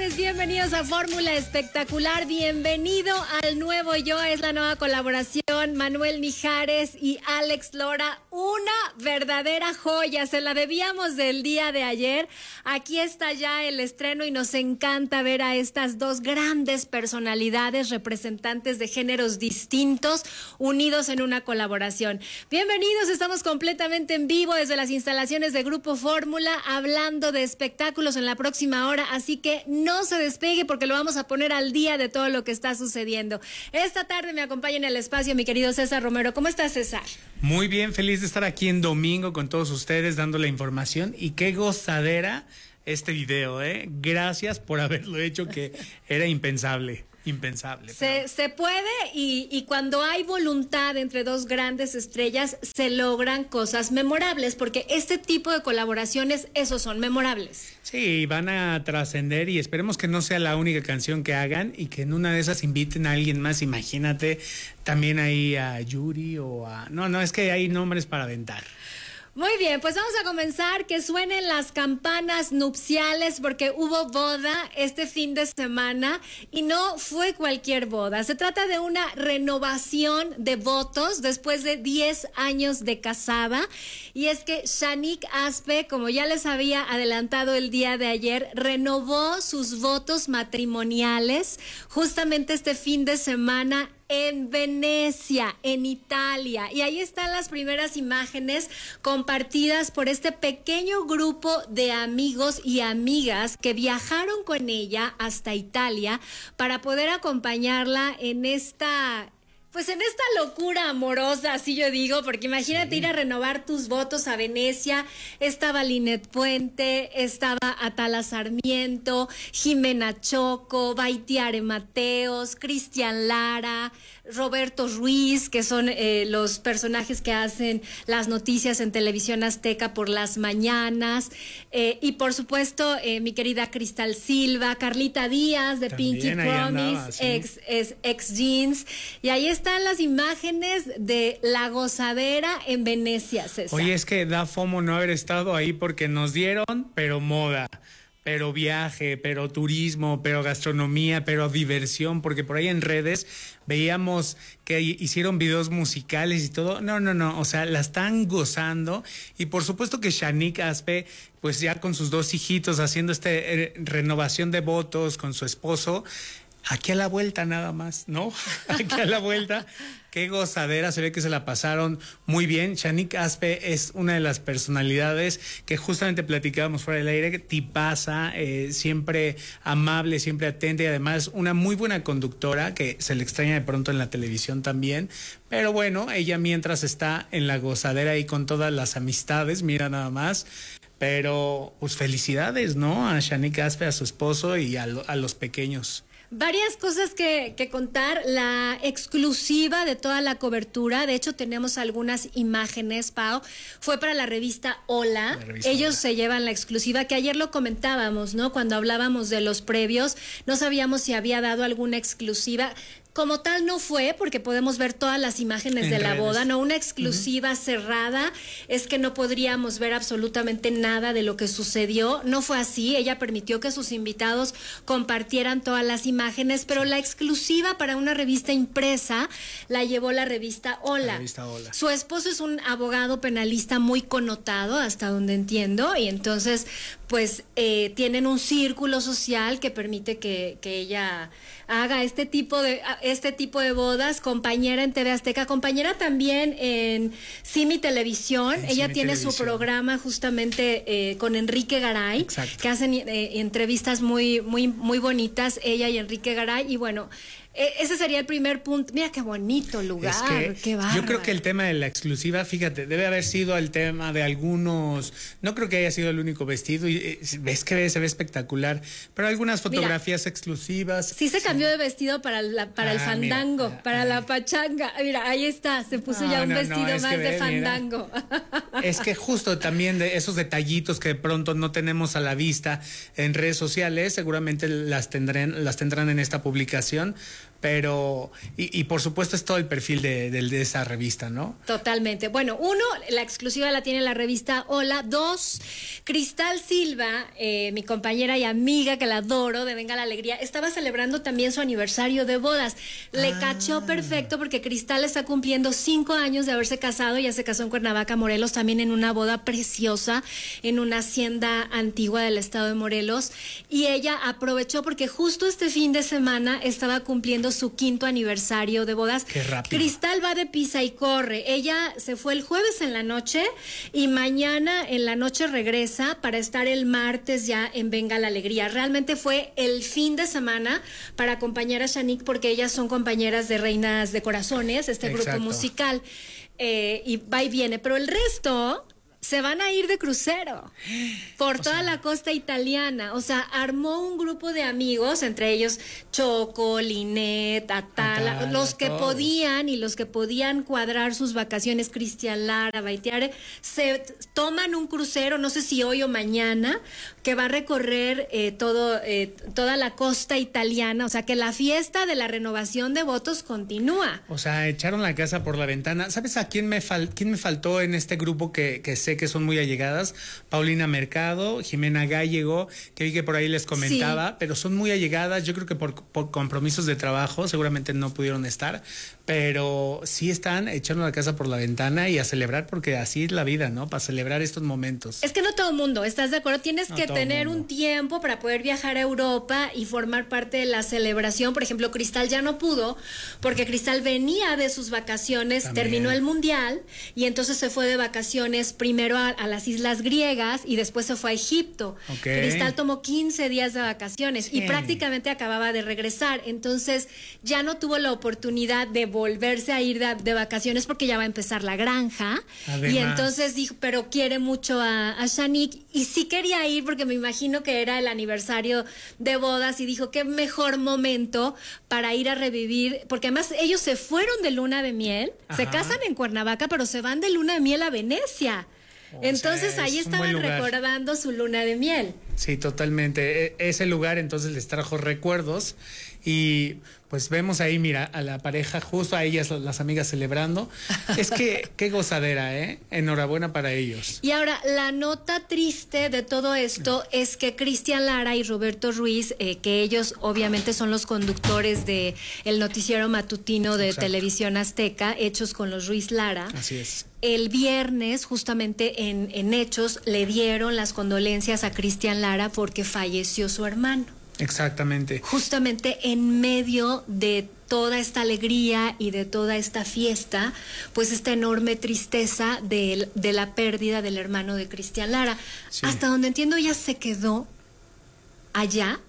tardes, bienvenidos a Fórmula Espectacular, bienvenido al Nuevo Yo, es la nueva colaboración, Manuel Mijares y Alex Lora, una verdadera joya, se la debíamos del día de ayer, aquí está ya el estreno y nos encanta ver a estas dos grandes personalidades, representantes de géneros distintos, unidos en una colaboración. Bienvenidos, estamos completamente en vivo desde las instalaciones de Grupo Fórmula, hablando de espectáculos en la próxima hora, así que no se despegue porque lo vamos a poner al día de todo lo que está sucediendo. Esta tarde me acompaña en el espacio mi querido César Romero. ¿Cómo estás, César? Muy bien, feliz de estar aquí en domingo con todos ustedes dando la información y qué gozadera este video, ¿eh? Gracias por haberlo hecho, que era impensable. Se puede y cuando hay voluntad entre dos grandes estrellas se logran cosas memorables, porque este tipo de colaboraciones, esos son memorables. Sí, van a trascender y esperemos que no sea la única canción que hagan y que en una de esas inviten a alguien más. Imagínate también ahí a Yuri o a... No, es que hay nombres para aventar. Muy bien, pues vamos a comenzar, que suenen las campanas nupciales porque hubo boda este fin de semana y no fue cualquier boda. Se trata de una renovación de votos después de 10 años de casada y es que Shanique Aspe, como ya les había adelantado el día de ayer, renovó sus votos matrimoniales justamente este fin de semana en Venecia, en Italia. Y ahí están las primeras imágenes compartidas por este pequeño grupo de amigos y amigas que viajaron con ella hasta Italia para poder acompañarla en esta... Pues en esta locura amorosa, así yo digo, porque imagínate ir a renovar tus votos a Venecia. Estaba Linet Puente, estaba Atala Sarmiento, Jimena Choco, Baitiare Mateos, Cristian Lara, Roberto Ruiz, que son los personajes que hacen las noticias en Televisión Azteca por las mañanas, y por supuesto mi querida Cristal Silva, Carlita Díaz de También Pinky Promise, andaba, sí. ex Jeans, y ahí están las imágenes de la gozadera en Venecia, César. Oye, es que da FOMO no haber estado ahí porque nos dieron, pero moda, pero viaje, pero turismo, pero gastronomía, pero diversión, porque por ahí en redes veíamos que hicieron videos musicales y todo. No, o sea, la están gozando y por supuesto que Shanique Aspe, pues ya con sus dos hijitos haciendo renovación de votos con su esposo. Aquí a la vuelta nada más, ¿no? Aquí a la vuelta, qué gozadera, se ve que se la pasaron muy bien. Shanique Aspe es una de las personalidades que justamente platicábamos fuera del aire, tipaza, siempre amable, siempre atenta y además una muy buena conductora que se le extraña de pronto en la televisión también. Pero bueno, ella mientras está en la gozadera y con todas las amistades, mira nada más. Pero pues felicidades, ¿no? A Shanique Aspe, a su esposo y a los pequeños. Varias cosas que contar, la exclusiva de toda la cobertura, de hecho tenemos algunas imágenes, Pau, fue para la revista Hola, ellos se llevan la exclusiva, que ayer lo comentábamos, ¿no? Cuando hablábamos de los previos, no sabíamos si había dado alguna exclusiva. Como tal no fue, porque podemos ver todas las imágenes de la boda, no una exclusiva cerrada, es que no podríamos ver absolutamente nada de lo que sucedió, no fue así, ella permitió que sus invitados compartieran todas las imágenes, pero la exclusiva para una revista impresa la llevó la revista Hola. La revista Hola. Su esposo es un abogado penalista muy connotado, hasta donde entiendo, y entonces pues tienen un círculo social que permite que ella haga este tipo de bodas, compañera en TV Azteca, compañera también en Simi Televisión. Ella tiene su programa justamente con Enrique Garay. Exacto. Que hacen entrevistas muy bonitas, ella y Enrique Garay, y bueno, ese sería el primer punto. Mira qué bonito lugar, qué bárbaro. Yo creo que el tema de la exclusiva, fíjate, debe haber sido el tema de algunos, no creo que haya sido el único vestido, y ves que se ve espectacular, pero algunas fotografías exclusivas. Sí se cambió de vestido para el fandango, para la pachanga. Mira, ahí está, se puso ya un vestido más de fandango. Es que justo también de esos detallitos que de pronto no tenemos a la vista en redes sociales, seguramente las tendrán en esta publicación. pero y por supuesto es todo el perfil de esa revista, ¿no? Totalmente. Bueno, uno, la exclusiva la tiene la revista Hola. Dos, Cristal Silva, mi compañera y amiga que la adoro, de Venga la Alegría, estaba celebrando también su aniversario de bodas. Le cachó perfecto porque Cristal está cumpliendo 5 años de haberse casado. Ya se casó en Cuernavaca, Morelos, también en una boda preciosa, en una hacienda antigua del estado de Morelos. Y ella aprovechó porque justo este fin de semana estaba cumpliendo su 5º aniversario de bodas. Qué rápido. Cristal va de pisa y corre. Ella se fue el jueves en la noche y mañana en la noche regresa para estar el martes ya en Venga la Alegría. Realmente fue el fin de semana para acompañar a Shanique porque ellas son compañeras de Reinas de Corazones, este grupo musical. Y va y viene. Pero el resto se van a ir de crucero por toda la costa italiana. O sea, armó un grupo de amigos, entre ellos Choco, Linet, Atala, los que todos podían y los que podían cuadrar sus vacaciones, Cristian Lara, Baitiare, se toman un crucero, no sé si hoy o mañana, que va a recorrer toda la costa italiana. O sea, que la fiesta de la renovación de votos continúa. O sea, echaron la casa por la ventana. ¿Sabes a quién me faltó en este grupo que sé que son muy allegadas? Paulina Mercado, Jimena Gallego, que vi que por ahí les comentaba, pero son muy allegadas. Yo creo que por compromisos de trabajo seguramente no pudieron estar, pero sí están echando la casa por la ventana y a celebrar, porque así es la vida, ¿no? Para celebrar estos momentos. Es que no todo el mundo, ¿estás de acuerdo? Tienes que tener un tiempo para poder viajar a Europa y formar parte de la celebración. Por ejemplo, Cristal ya no pudo porque Cristal venía de sus vacaciones, terminó el Mundial y entonces se fue de vacaciones primero a las islas griegas y después se fue a Egipto. Cristal tomó 15 días de vacaciones y prácticamente acababa de regresar. Entonces ya no tuvo la oportunidad de volverse a ir de vacaciones porque ya va a empezar la granja. Además. Y entonces dijo, pero quiere mucho a Shanique y sí quería ir porque me imagino que era el aniversario de bodas y dijo, qué mejor momento para ir a revivir, porque además ellos se fueron de luna de miel, se casan en Cuernavaca, pero se van de luna de miel a Venecia. Entonces ahí estaban recordando su luna de miel. Sí, totalmente. Ese lugar entonces les trajo recuerdos y pues vemos ahí, mira, a la pareja, justo a ellas, las amigas celebrando. Es que qué gozadera, ¿eh? Enhorabuena para ellos. Y ahora, la nota triste de todo esto es que Cristian Lara y Roberto Ruiz, que ellos obviamente son los conductores de el noticiero matutino de Televisión Azteca, Hechos con los Ruiz Lara. Así es. El viernes, justamente en Hechos, le dieron las condolencias a Cristian Lara porque falleció su hermano. Exactamente. Justamente en medio de toda esta alegría y de toda esta fiesta, pues esta enorme tristeza de la pérdida del hermano de Cristian Lara. Sí. Hasta donde entiendo, ella se quedó allá.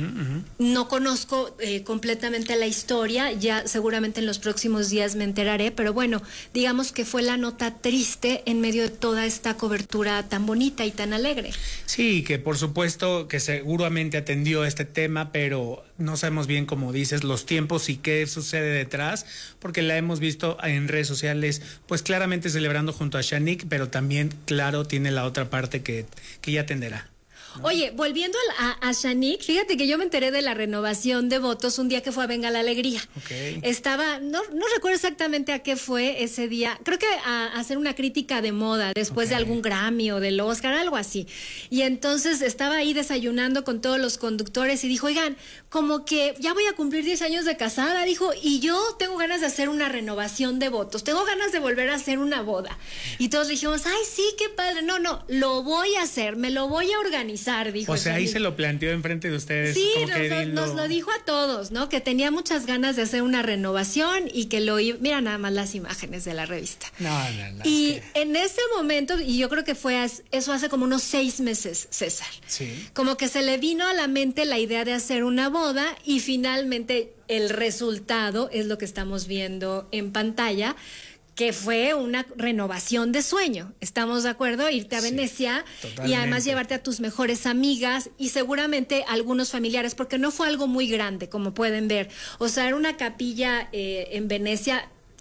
No conozco completamente la historia, ya seguramente en los próximos días me enteraré, pero bueno, digamos que fue la nota triste en medio de toda esta cobertura tan bonita y tan alegre. Sí, que por supuesto que seguramente atendió este tema, pero no sabemos bien, como dices, los tiempos y qué sucede detrás, porque la hemos visto en redes sociales, pues claramente celebrando junto a Shanique, pero también, claro, tiene la otra parte que ya atenderá. ¿No? Oye, volviendo a Shanique, fíjate que yo me enteré de la renovación de votos un día que fue a Venga la Alegría. Estaba, no recuerdo exactamente a qué fue ese día, creo que a hacer una crítica de moda después de algún Grammy o del Oscar, algo así. Y entonces estaba ahí desayunando con todos los conductores y dijo, oigan, como que ya voy a cumplir 10 años de casada, dijo, y yo tengo ganas de hacer una renovación de votos, tengo ganas de volver a hacer una boda. Y todos dijimos, ay, sí, qué padre, no, lo voy a hacer, me lo voy a organizar. Dijo, o sea, ahí se lo planteó enfrente de ustedes. Sí, nos lo dijo a todos, ¿no? Que tenía muchas ganas de hacer una renovación y que lo iba... Mira nada más las imágenes de la revista. No. Y en ese momento, y yo creo que fue eso hace como unos 6 meses, César. Sí. Como que se le vino a la mente la idea de hacer una boda y finalmente el resultado es lo que estamos viendo en pantalla, que fue una renovación de sueño. ¿Estamos de acuerdo? Irte a Venecia y además llevarte a tus mejores amigas y seguramente algunos familiares, porque no fue algo muy grande, como pueden ver. O sea, era una capilla en Venecia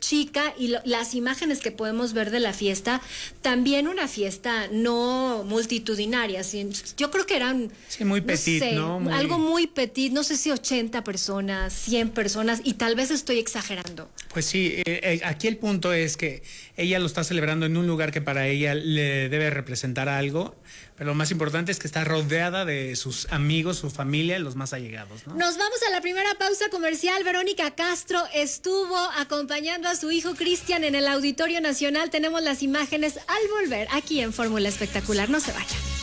chica y las imágenes que podemos ver de la fiesta, también una fiesta no multitudinaria. Yo creo que eran... Sí, muy petit, no sé, ¿no? Algo muy petit, no sé si 80 personas, 100 personas, y tal vez estoy exagerando. Pues sí, aquí el punto es que ella lo está celebrando en un lugar que para ella le debe representar algo, pero lo más importante es que está rodeada de sus amigos, su familia, los más allegados, ¿no? Nos vamos a la primera pausa comercial. Verónica Castro estuvo acompañando a su hijo Cristian en el Auditorio Nacional. Tenemos las imágenes al volver aquí en Fórmula Espectacular. No se vayan.